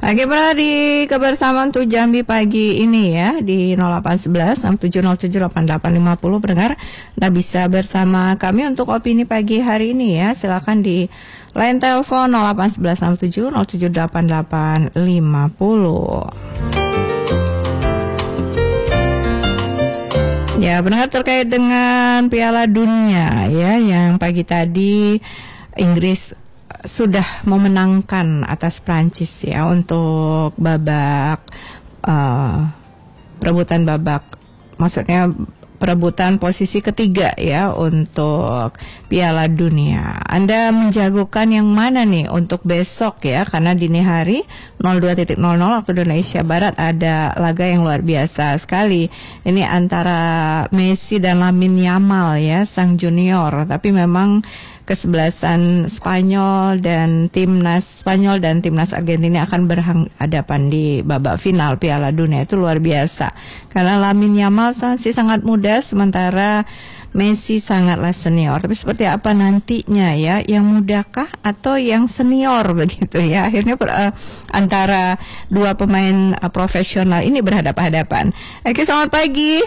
Oke, pernah di kebersamaan untuk Jambi pagi ini ya di 0811 6707 8850 pendengar. Anda bisa bersama kami untuk opini pagi hari ini ya. Silakan di line telepon 0811 6707 8850. Ya, pendengar, terkait dengan Piala Dunia ya yang pagi tadi Inggris sudah memenangkan atas Prancis ya untuk perebutan maksudnya perebutan posisi ketiga ya untuk Piala Dunia. Anda menjagokan yang mana nih untuk besok ya, karena dini hari 02.00 waktu Indonesia Barat ada laga yang luar biasa sekali. Ini antara Messi dan Lamine Yamal ya, sang junior, tapi memang kesebelasan Spanyol dan timnas Argentina akan berhadapan di babak final Piala Dunia. Itu luar biasa karena Lamine Yamal masih sangat muda sementara Messi sangatlah senior. Tapi seperti apa nantinya ya, yang mudakah atau yang senior begitu ya, akhirnya antara dua pemain profesional ini berhadapan-hadapan. Oke, selamat pagi.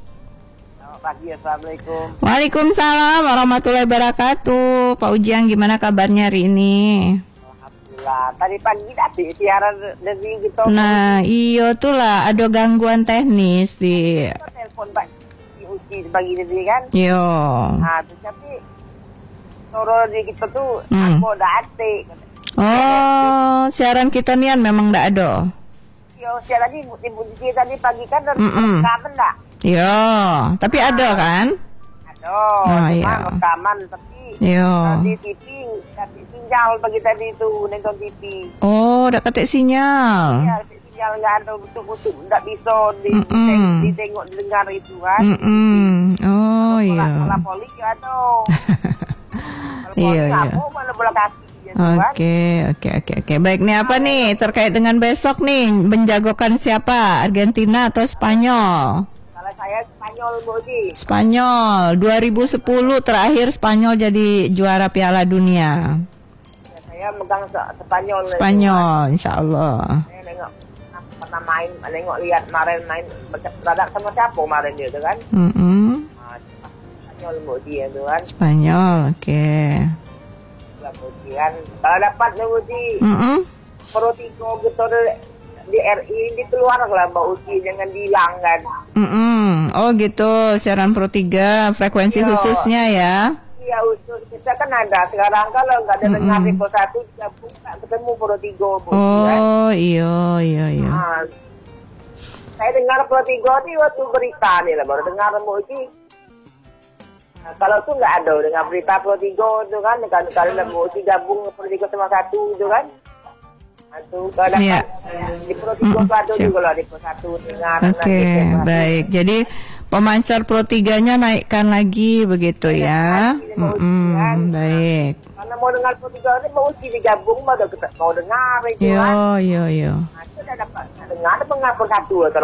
Pagi, assalamualaikum. Waalaikumsalam warahmatullahi wabarakatuh. Pak Ujang, gimana kabarnya hari ini? Alhamdulillah. Tadi pagi tadi siaran dari gitu. Nah, iya tuh lah, ada gangguan teknis di Telepon Pak di Uci pagi tadi kan. Yo. Nah, tapi suruh di kita tuh aku udah ate. Oh, siaran kita nian memang ndak ada. Yo, siaran di tadi pagi kan rekaman enggak? Yo, tapi ada kan? Ada. Oh, cuma iya. rekaman tapi Yo. di TV tapi sinyal pagi tadi itu nonton TV. Oh, udah ketik sinyal. Iya, sinyal nggak ada betul-betul nggak bisa ditengok didengar itu kan. Oh iya. Bola poli ya ada. Iya, iya. Mana bola kaki ya kan. Oke. Baik, nih apa nih terkait dengan besok nih, menjagokan siapa? Argentina atau Spanyol? Kalau saya Spanyol, Bu Ji. Spanyol 2010 terakhir Spanyol jadi juara Piala Dunia. Ya, saya megang Spanyol. Spanyol, insya Allah. Saya nengok pernah lihat kemarin main beradak sama siapa kemarin itu kan. Spanyol, Bu Ji itu kan. Spanyol, oke. Bu Ji kan. Kalau dapat Bu Ji. Pro 3 gitu di RI dikeluar lah Mbak Uci, jangan dihilangkan. Oh gitu, siaran Pro 3 frekuensi khususnya ya. Iya, khusus kita kan ada. Sekarang kalau nggak ada dengar di Pro 1 gabung nggak ketemu Pro 3 Bu. Oh iya. Nah, saya dengar Pro 3 ini waktu berita nih lah baru dengar Bu Uci. Nah, kalau tuh nggak ada dengar berita Pro 3 itu kan, kalau Bu Uci gabung Pro 3 sama 1 itu kan. Itu kalau di Pro 3 ada juga lah di Pro 1 dengar. Oke, baik. Jadi pemancar Pro 3-nya naikkan lagi begitu ya. Baik. Karena mau dengar Pro 3 ini mau digabung mau dengar itu kan. Yo. Nah, itu udah dapat dengar Pro 1